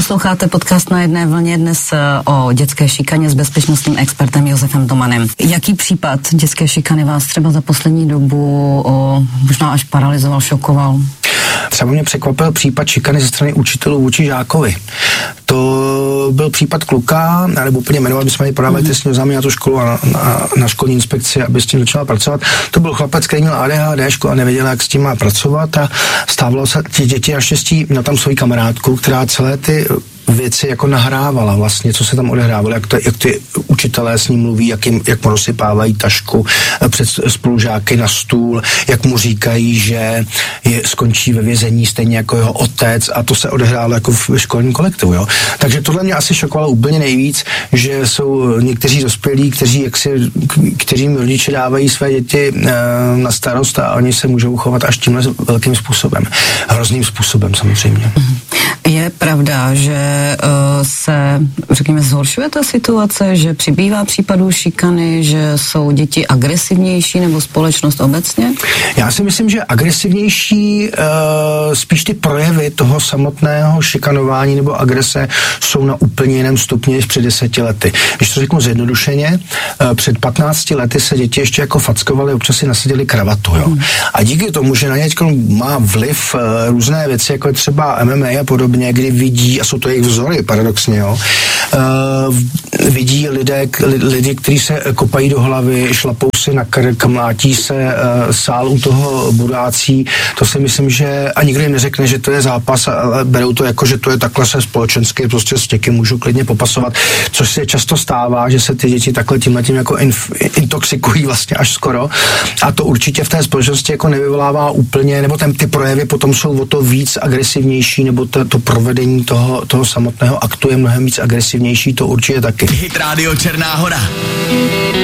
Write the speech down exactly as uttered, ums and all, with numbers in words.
Posloucháte podcast Na jedné vlně dnes o dětské šikaně s bezpečnostním expertem Josefem Tomanem. Jaký případ dětské šikany vás třeba za poslední dobu o, možná až paralyzoval, šokoval? Třeba mě překvapil případ šikany ze strany učitelů vůči žákovi. To byl případ kluka, nebo úplně jmenovat, bychom měli podávat trestní oznámení na tu školu a na, na, na školní inspekci, aby s tím začala pracovat. To byl chlapec, který měl A D H D a nevěděl, jak s tím má pracovat, a stávalo se, ti děti naštěstí, měl tam svoji kamarádku, která celé ty věci jako nahrávala vlastně, co se tam odehrávalo, jak, to, jak ty učitelé s ním mluví, jak, jim, jak mu rozsypávají tašku před spolužáky na stůl, jak mu říkají, že je, skončí ve vězení stejně jako jeho otec, a to se odehrálo jako v školním kolektivu. Jo? Takže tohle mě asi šokovalo úplně nejvíc, že jsou někteří dospělí, kteří, jak si, kteřím rodiče dávají své děti e, na starost, a oni se můžou chovat až tímhle velkým způsobem. Hrozným způsobem samozřejmě. Je pravda, že se, řekněme, zhoršuje ta situace, že přibývá případů šikany, že jsou děti agresivnější nebo společnost obecně? Já si myslím, že agresivnější uh, spíš ty projevy toho samotného šikanování nebo agrese jsou na úplně jiném stupni než před deseti lety. Když to řeknu zjednodušeně, uh, před patnácti lety se děti ještě jako fackovaly, občas si nasadili kravatu. Jo? Hmm. A díky tomu, že na ně má vliv uh, různé věci, jako je třeba M M A a podobně, kdy vidí, a jsou to jejich vzory, paradoxně, jo. Uh, vidí lidé, lidi, kteří se kopají do hlavy, šlapou si na krk, mlátí se, uh, sál u toho budácí, to si myslím, že a nikdo jim neřekne, že to je zápas, ale berou to jako, že to je takhle se společensky, prostě s někým můžu klidně popasovat, což se často stává, že se ty děti takhle tímhletím jako inf, intoxikují vlastně až skoro, a to určitě v té společnosti jako nevyvolává úplně, nebo ten, ty projevy potom jsou o to víc agresivnější, nebo to, to provedení toho, toho samotného aktu je mnohem víc agresivnější, to určitě taky. Hit Radio Černá Hora.